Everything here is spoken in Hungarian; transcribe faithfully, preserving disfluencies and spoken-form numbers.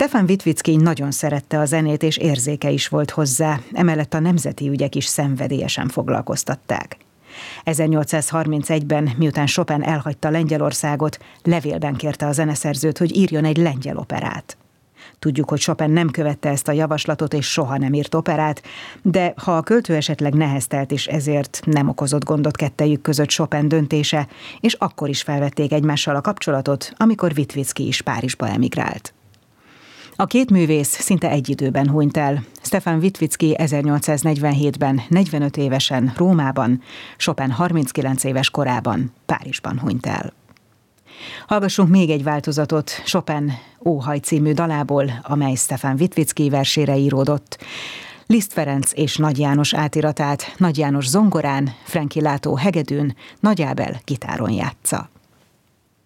Stefan Witwicki nagyon szerette a zenét, és érzéke is volt hozzá, emellett a nemzeti ügyek is szenvedélyesen foglalkoztatták. ezernyolcszázharmincegyben, miután Chopin elhagyta Lengyelországot, levélben kérte a zeneszerzőt, hogy írjon egy lengyel operát. Tudjuk, hogy Chopin nem követte ezt a javaslatot, és soha nem írt operát, de ha a költő esetleg neheztelt is, ezért nem okozott gondot kettejük között Chopin döntése, és akkor is felvették egymással a kapcsolatot, amikor Witwicki is Párizsba emigrált. A két művész szinte egy időben hunyt el. Stefan Witwicki ezernyolcszáznegyvenhétben, negyvenöt évesen Rómában, Chopin harminckilenc éves korában Párizsban hunyt el. Hallgassunk még egy változatot Chopin Óhaj című dalából, amely Stefan Witwicki versére íródott. Liszt Ferenc és Nagy János átiratát Nagy János zongorán, Franky Látó hegedűn, Nagy Ábel gitáron játsza.